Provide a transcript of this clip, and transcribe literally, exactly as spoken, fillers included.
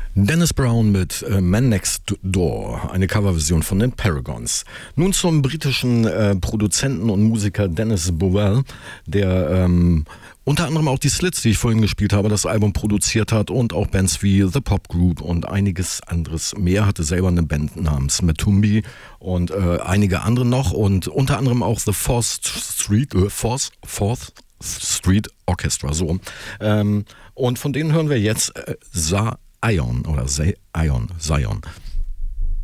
Dennis Brown mit äh, Man Next Door, eine Coverversion von den Paragons. Nun zum britischen äh, Produzenten und Musiker Dennis Bowell, der ähm, unter anderem auch die Slits, die ich vorhin gespielt habe, das Album produziert hat und auch Bands wie The Pop Group und einiges anderes mehr. Hatte selber eine Band namens Matumbi und äh, einige andere noch und unter anderem auch The Fourth Street, äh, Fourth, Fourth Street Orchestra, so. Ähm, und von denen hören wir jetzt äh, Zion oder Zion, Zion.